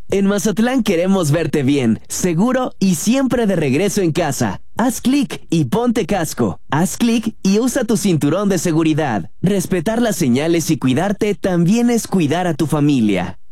En Mazatlán queremos verte bien, seguro y siempre de regreso en casa. Haz clic y ponte casco. Haz clic y usa tu cinturón de seguridad. Respetar las señales y cuidarte también es cuidar a tu familia.